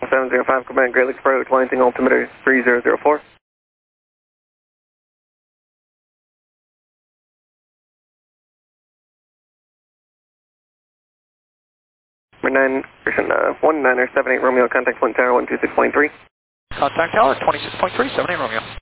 705, command Great Lakes approach, Lansing altimeter 3004. 1978 Romeo, contact point tower 126.3. Contact tower 26.3, 78 Romeo.